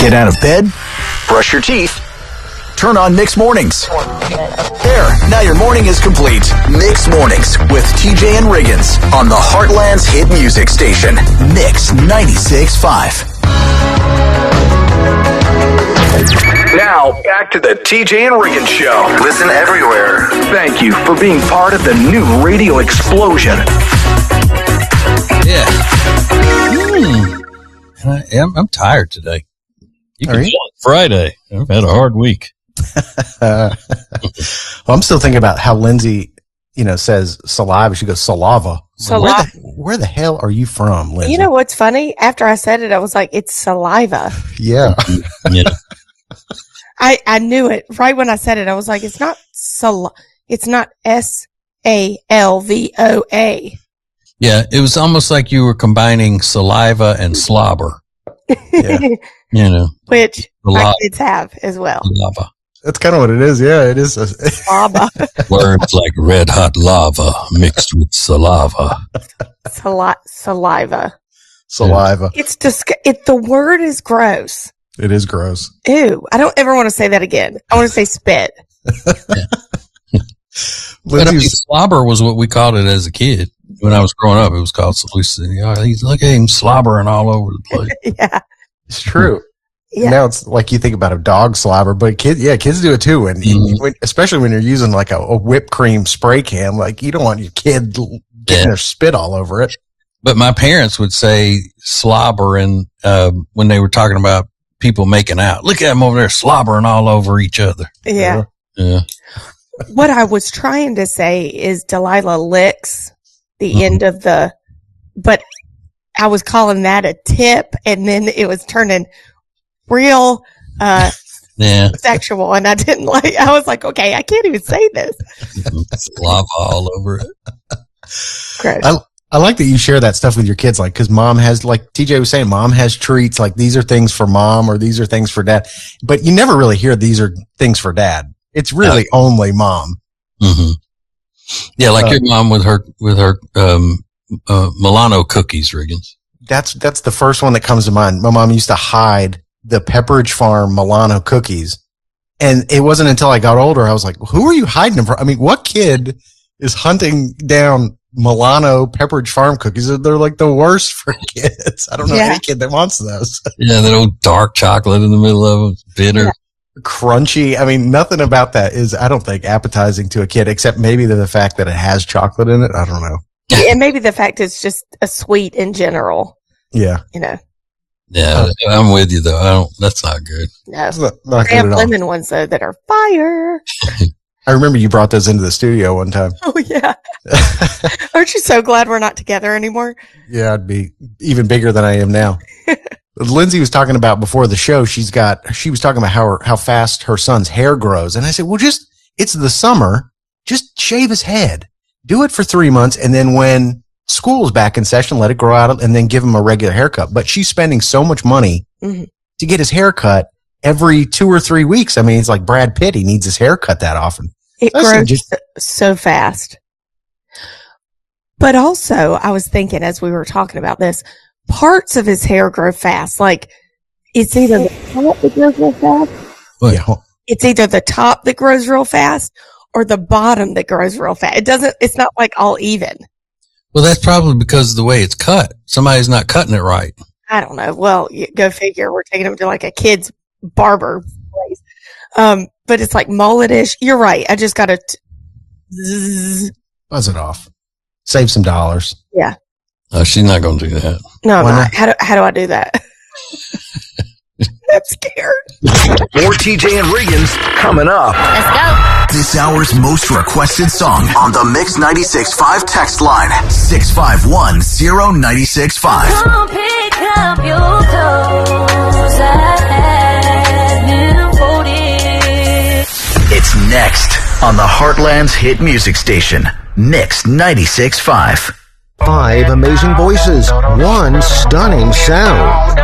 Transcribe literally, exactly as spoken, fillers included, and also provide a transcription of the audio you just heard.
Get out of bed, brush your teeth, turn on Mix Mornings. There, now your morning is complete. Mix Mornings with T J and Riggins on the Heartland's hit music station, Mix ninety-six point five. Now, back to the T J and Riggins Show. Listen everywhere. Thank you for being part of the new radio explosion. Yeah. Mm. I am, I'm tired today. You can tell it's Friday. I've had a hard week. uh, well, I'm still thinking about how Lindsay, you know, says saliva. She goes salava. Saliva. Where the, where the hell are you from, Lindsay? You know what's funny? After I said it, I was like, it's saliva. Yeah. Yeah. I, I knew it right when I said it. I was like, it's not sal, it's not S A L V O A. Yeah. It was almost like you were combining saliva and slobber. Yeah. You know, Which The my la- kids have as well. lava. That's kind of what it is. Yeah, it is. A, Saliva. Words like red hot lava mixed with saliva. Sali- saliva. saliva. It's disg- it, the word is gross. It is gross. Ew. I don't ever want to say that again. I want to say spit. But I mean, Lindsay's, slobber was what we called it as a kid. When I was growing up, it was called solution. Oh, he's look at him slobbering all over the place. Yeah. it's true. Yeah. Now it's like you think about a dog slobber, but kids, yeah, kids do it too. And Mhm. when, especially when you're using like a, a whipped cream spray can, like you don't want your kid l- getting Yeah. their spit all over it. But my parents would say slobber and uh, when they were talking about people making out. Look at them over there slobbering all over each other. Yeah. Yeah. What I was trying to say is Delilah licks the Mhm. end of the, but I was calling that a tip, and then it was turning real uh Yeah. sexual, and I didn't like. I was like, okay, I can't even say this. Lava all over it. Gross. I, I like that you share that stuff with your kids, like, cause mom has, like T J was saying, mom has treats, like these are things for mom or these are things for dad, but you never really hear these are things for dad. It's really only mom. Mm-hmm. Yeah, like Uh, your mom with her with her um, uh, Milano cookies, Riggins. That's, that's the first one that comes to mind. My mom used to hide the Pepperidge Farm Milano cookies. And it wasn't until I got older, I was like, who are you hiding them from? I mean, what kid is hunting down Milano Pepperidge Farm cookies? They're like the worst for kids. I don't know Yeah. any kid that wants those. Yeah, that old dark chocolate in the middle of them, bitter. Yeah. Crunchy. I mean, nothing about that is, I don't think, appetizing to a kid, except maybe the, the fact that it has chocolate in it. I don't know. And maybe the fact it's just a sweet in general, Yeah. you know. Yeah, I'm with you though. I don't. That's not good. No. It's not, not They good have at all. lemon ones though that are fire. I remember you brought those into the studio one time. Oh yeah. Aren't you so glad we're not together anymore? Yeah, I'd be even bigger than I am now. Lindsay was talking about before the show, she's got, she was talking about how her, how fast her son's hair grows. And I said, well, just, it's the summer. Just shave his head. Do it for three months. And then when school's back in session, let it grow out and then give him a regular haircut. But she's spending so much money Mhm. to get his hair cut every two or three weeks. I mean, it's like Brad Pitt. He needs his hair cut that often. It I said, grows just- so, so fast. But also, I was thinking as we were talking about this, parts of his hair grow fast. Like it's either the top that grows real fast. What? Yeah. It's either the top that grows real fast or the bottom that grows real fast. It doesn't. It's not like all even. Well, that's probably because of the way it's cut. Somebody's not cutting it right. I don't know. Well, you, go figure. We're taking him to like a kid's barber place. Um, but it's like mulletish. You're right. I just got to. T- Buzz it off. Save some dollars. yeah. Uh, she's not going to do that. No, I'm Why not. not? How do how do I do that? I'm scared. More T J and Riggins coming up. Let's go. This hour's most requested song on the Mix ninety-six point five text line, six five one zero nine six five. Come pick up your clothes. I have been folded. It's next on the Heartland's hit music station, Mix ninety-six point five. Five amazing voices, one stunning sound.